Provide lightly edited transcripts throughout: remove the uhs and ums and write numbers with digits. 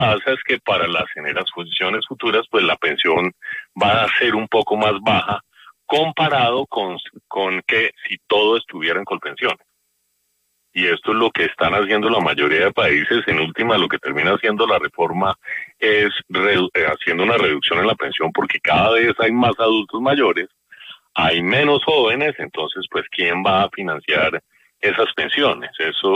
pasa es que para las generaciones futuras, pues la pensión va a ser un poco más baja comparado con que si todo estuviera en Colpensiones. Y esto es lo que están haciendo la mayoría de países. En última, lo que termina haciendo la reforma es haciendo una reducción en la pensión, porque cada vez hay más adultos mayores, hay menos jóvenes, entonces pues ¿quién va a financiar esas pensiones?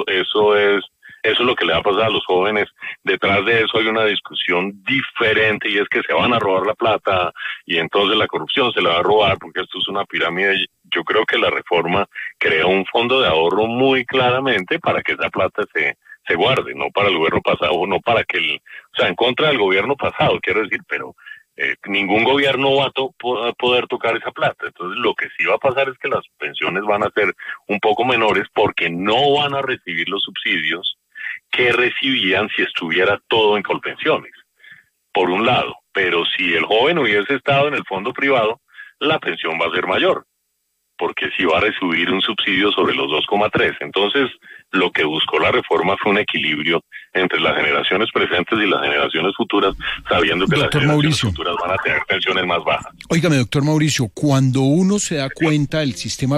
Eso es lo que le va a pasar a los jóvenes. Detrás de eso hay una discusión diferente, y es que se van a robar la plata y entonces la corrupción se la va a robar porque esto es una pirámide. Yo creo que la reforma crea un fondo de ahorro muy claramente para que esa plata se guarde, no para el gobierno pasado, no para que o sea, en contra del gobierno pasado, quiero decir, pero ningún gobierno va a poder tocar esa plata. Entonces lo que sí va a pasar es que las pensiones van a ser un poco menores porque no van a recibir los subsidios que recibían si estuviera todo en Colpensiones, por un lado. Pero si el joven hubiese estado en el fondo privado, la pensión va a ser mayor, porque sí va a recibir un subsidio sobre los 2,3. Entonces, lo que buscó la reforma fue un equilibrio entre las generaciones presentes y las generaciones futuras, sabiendo que doctor las generaciones Mauricio, futuras van a tener pensiones más bajas. Óigame, doctor Mauricio, cuando uno se da cuenta el sistema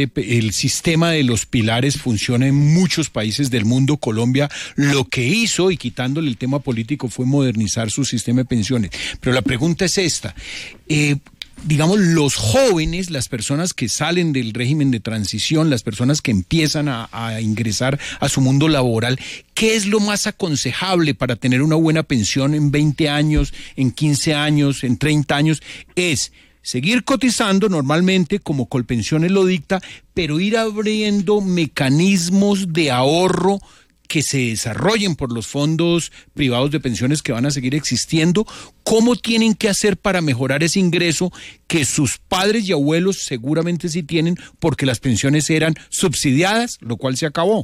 de los pilares funciona en muchos países del mundo. Colombia lo que hizo, y quitándole el tema político, fue modernizar su sistema de pensiones. Pero la pregunta es esta: digamos, los jóvenes, las personas que salen del régimen de transición, las personas que empiezan a ingresar a su mundo laboral, ¿qué es lo más aconsejable para tener una buena pensión en 20 años, en 15 años, en 30 años? Es seguir cotizando normalmente como Colpensiones lo dicta, pero ir abriendo mecanismos de ahorro que se desarrollen por los fondos privados de pensiones que van a seguir existiendo. ¿Cómo tienen que hacer para mejorar ese ingreso que sus padres y abuelos seguramente sí tienen, porque las pensiones eran subsidiadas, lo cual se acabó?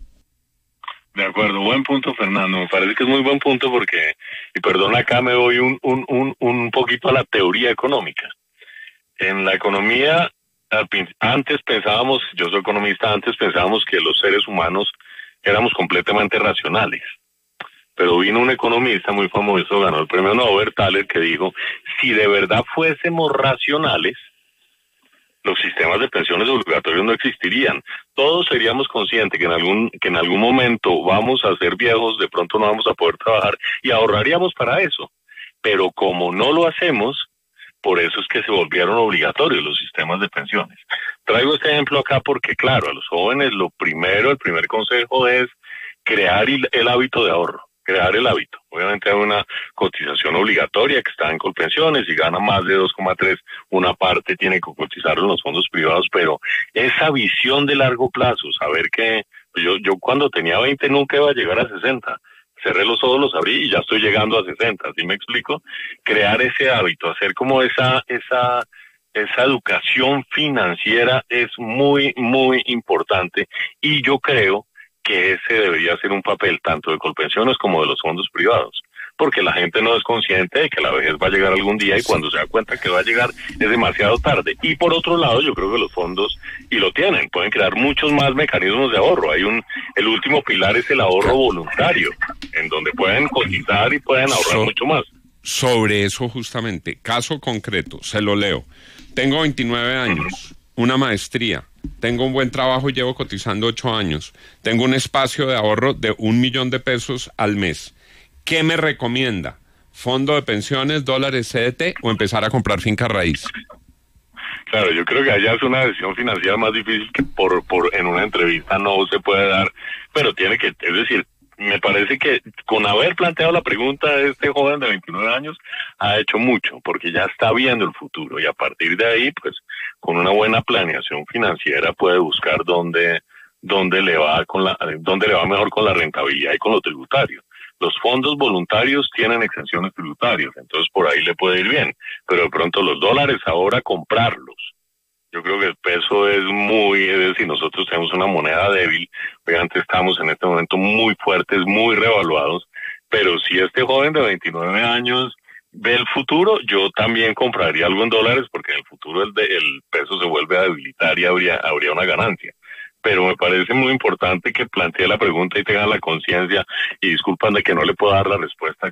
De acuerdo, buen punto, Fernando. Me parece que es muy buen punto porque, y perdón, acá me voy un poquito a la teoría económica. En la economía, antes pensábamos, yo soy economista, antes pensábamos que los seres humanos éramos completamente racionales. Pero vino un economista muy famoso, ganó el premio Nobel, Thaler, que dijo, si de verdad fuésemos racionales, los sistemas de pensiones obligatorios no existirían. Todos seríamos conscientes que en algún momento vamos a ser viejos, de pronto no vamos a poder trabajar y ahorraríamos para eso. Pero como no lo hacemos, por eso es que se volvieron obligatorios los sistemas de pensiones. Traigo este ejemplo acá porque, claro, a los jóvenes el primer consejo es crear el hábito de ahorro, crear el hábito. Obviamente hay una cotización obligatoria que está en Colpensiones y gana más de 2,3, una parte tiene que cotizar en los fondos privados, pero esa visión de largo plazo, saber que yo cuando tenía 20 nunca iba a llegar a 60. Cerré los ojos, los abrí y ya estoy llegando a 60, ¿sí me explico? Crear ese hábito, hacer como esa educación financiera es muy, muy importante, y yo creo que ese debería ser un papel tanto de Colpensiones como de los fondos privados, porque la gente no es consciente de que la vejez va a llegar algún día, y cuando se da cuenta que va a llegar es demasiado tarde. Y por otro lado, yo creo que los fondos, y lo tienen, pueden crear muchos más mecanismos de ahorro. El último pilar es el ahorro voluntario, en donde pueden cotizar y pueden ahorrar mucho más. Sobre eso justamente, caso concreto, se lo leo. Tengo 29 años, una maestría, tengo un buen trabajo y llevo cotizando 8 años, tengo un espacio de ahorro de 1 millón de pesos al mes. ¿Qué me recomienda? ¿Fondo de pensiones, dólares, CDT o empezar a comprar finca raíz? Claro, yo creo que allá es una decisión financiera más difícil que en una entrevista no se puede dar, pero es decir, me parece que con haber planteado la pregunta de este joven de 29 años ha hecho mucho, porque ya está viendo el futuro, y a partir de ahí, pues, con una buena planeación financiera puede buscar dónde le va mejor con la rentabilidad y con lo tributario. Los fondos voluntarios tienen exenciones tributarias, entonces por ahí le puede ir bien, pero de pronto los dólares ahora comprarlos. Yo creo que el peso es decir, nosotros tenemos una moneda débil, obviamente estamos en este momento muy fuertes, muy revaluados, pero si este joven de 29 años ve el futuro, yo también compraría algo en dólares, porque en el futuro el peso se vuelve a debilitar y habría una ganancia. pero me parece muy importante que plantee la pregunta y tenga la conciencia, y disculpan de que no le pueda dar la respuesta